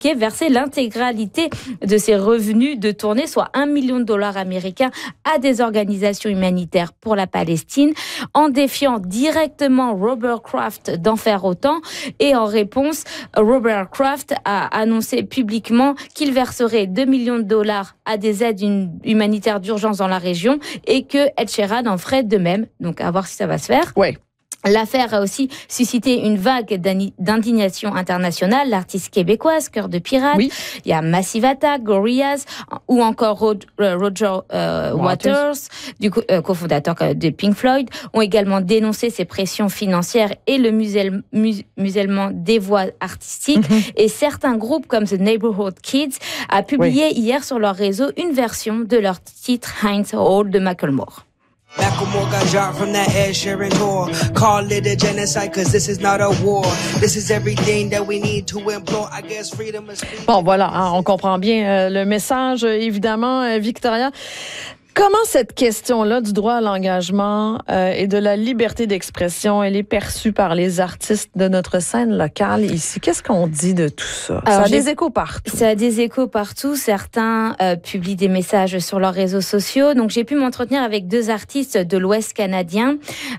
qui ait versé l'intégralité de ses revenus de tournée, soit $1 million américains, à des organisations humanitaires pour la Palestine, en défiant directement Robert Kraft d'en faire autant. Et en réponse, Robert Kraft a annoncé publiquement qu'il verserait $2 millions à des aides humanitaires d'urgence dans la région et que Ed Sheeran en ferait de même. Donc, à voir si ça va se faire. Ouais. L'affaire a aussi suscité une vague d'indignation internationale. L'artiste québécoise, Cœur de Pirate, oui. Il y a Massive Attack, Gorillaz, ou encore Roger Waters, cofondateur de Pink Floyd, ont également dénoncé ces pressions financières et le musellement des voix artistiques. Et certains groupes comme The Neighborhood Kids a publié hier sur leur réseau une version de leur titre Heinz Hall de Macklemore. Macklemore got dropped from that Ed Sheeran tour. Call it a genocide cause this is not a war. This is everything that we need to implore. I guess freedom is free. Bon, voilà, hein, on comprend bien le message, évidemment, Victoria. Comment cette question-là du droit à l'engagement et de la liberté d'expression, elle est perçue par les artistes de notre scène locale ici? Qu'est-ce qu'on dit de tout ça? Alors, ça a des échos partout. Ça a des échos partout. Certains publient des messages sur leurs réseaux sociaux. Donc, j'ai pu m'entretenir avec 2 artistes de l'Ouest canadien.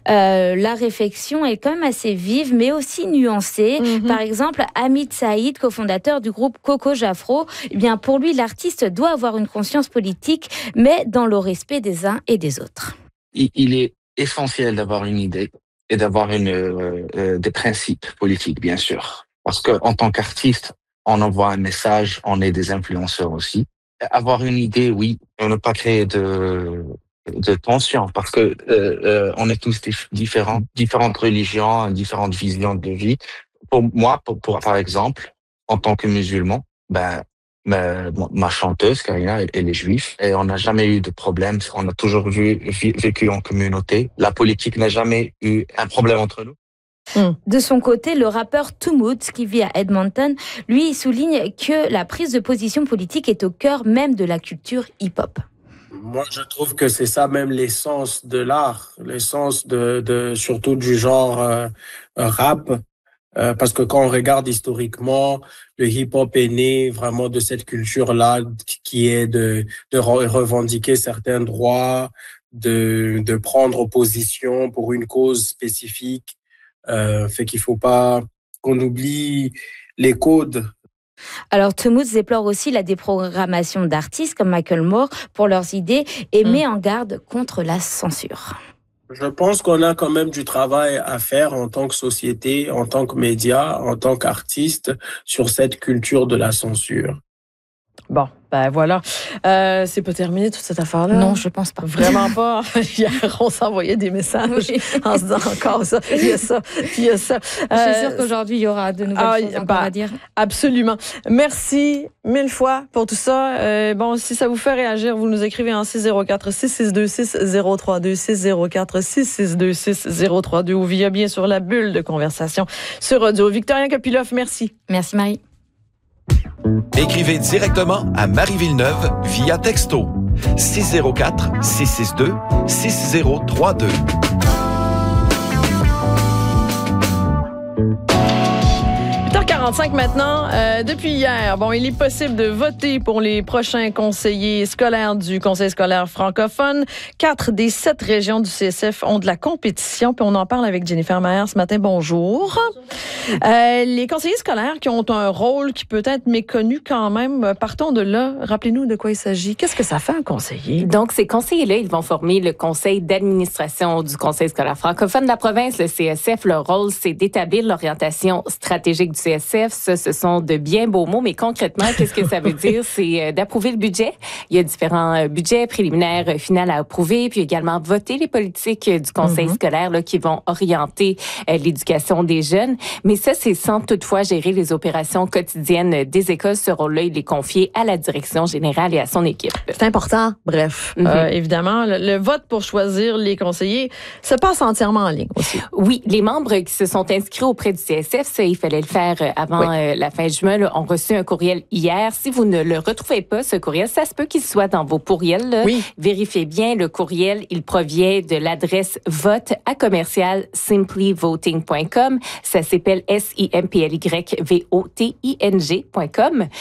La réflexion est quand même assez vive, mais aussi nuancée. Par exemple, Hamid Saïd, cofondateur du groupe Coco Jafro, eh bien, pour lui, l'artiste doit avoir une conscience politique, mais dans le respect des uns et des autres. Il est essentiel d'avoir une idée et d'avoir des principes politiques, bien sûr. Parce que en tant qu'artiste, on envoie un message, on est des influenceurs aussi. Avoir une idée, oui, et ne pas créer de tension, parce que on est tous différents, différentes religions, différentes visions de vie. Pour moi, par exemple, en tant que musulman, ma chanteuse, Karina, elle est juive et on n'a jamais eu de problème. On a toujours vécu en communauté. La politique n'a jamais eu un problème entre nous. De son côté, le rappeur Tumut, qui vit à Edmonton, lui souligne que la prise de position politique est au cœur même de la culture hip-hop. Moi, je trouve que c'est ça même l'essence de l'art, l'essence de surtout du genre rap. Parce que quand on regarde historiquement, le hip-hop est né vraiment de cette culture-là qui est de revendiquer certains droits, de prendre position pour une cause spécifique. Fait qu'il faut pas qu'on oublie les codes. Alors, Tumut déplore aussi la déprogrammation d'artistes comme Macklemore pour leurs idées et met en garde contre la censure. Je pense qu'on a quand même du travail à faire en tant que société, en tant que média, en tant qu'artiste sur cette culture de la censure. Bon, ben voilà. C'est pas terminé toute cette affaire-là? Non, je pense pas. Vraiment pas. Hier, on s'envoyait des messages en se disant encore ça, il y a ça, puis il y a ça. Je suis sûre qu'aujourd'hui, il y aura de nouvelles choses encore à dire. Absolument. Merci 1000 fois pour tout ça. Bon, si ça vous fait réagir, vous nous écrivez en 604-6626-032, 604-6626-032 ou via bien sûr la bulle de conversation sur audio. Victoria Kopylov, merci. Merci Marie. Écrivez directement à Marie Villeneuve via texto 604-662-6032. 8h45 maintenant. Depuis hier, il est possible de voter pour les prochains conseillers scolaires du Conseil scolaire francophone. 4 des 7 régions du CSF ont de la compétition. Puis on en parle avec Jennifer Maher ce matin. Bonjour. Les conseillers scolaires qui ont un rôle qui peut être méconnu quand même. Partons de là. Rappelez-nous de quoi il s'agit. Qu'est-ce que ça fait un conseiller? Donc, ces conseillers-là, ils vont former le conseil d'administration du Conseil scolaire francophone de la province, le CSF. Leur rôle, c'est d'établir l'orientation stratégique du CSF. Ça, ce sont de bien beaux mots, mais concrètement, qu'est-ce que ça veut dire? C'est d'approuver le budget. Il y a différents budgets préliminaires, finaux à approuver, puis également voter les politiques du conseil scolaire là, qui vont orienter l'éducation des jeunes. Mais ça, c'est sans toutefois gérer les opérations quotidiennes des écoles. Ce rôle-là, il est confié à la direction générale et à son équipe. C'est important. Bref, évidemment, le vote pour choisir les conseillers se passe entièrement en ligne aussi. Oui, les membres qui se sont inscrits auprès du CSF, ça, il fallait le faire avant la fin juin, là, ont reçu un courriel hier. Si vous ne le retrouvez pas, ce courriel, ça se peut qu'il soit dans vos pourriels. Là. Oui. Vérifiez bien le courriel. Il provient de l'adresse vote@simplyvoting.com. Ça s'appelle simplyvoting.com.